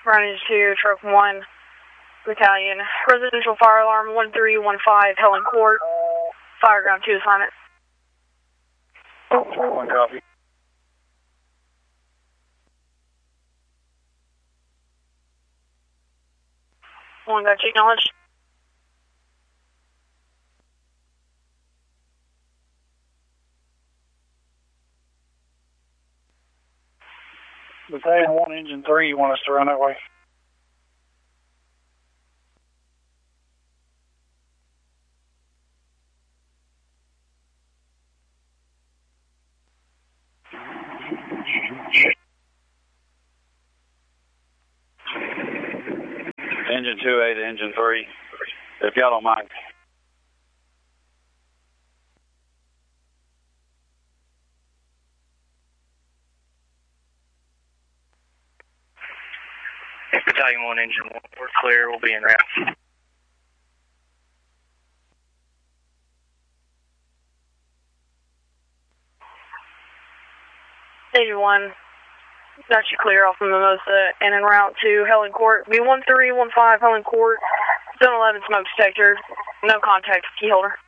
Running to Troop 1 Battalion. Residential fire alarm 1315 Helen Court. Fireground 2 assignment. 1 copy. One got you acknowledged. Battalion 1, Engine 3, you want us to run that way? Engine 2A to Engine 3, if y'all don't mind. Battalion 1, Engine 1, we're clear, we'll be en route. Engine 1, got you clear off of Mimosa and en route to Helen Court. B1315 Helen Court, Zone 11 smoke detector, no contact with key holder.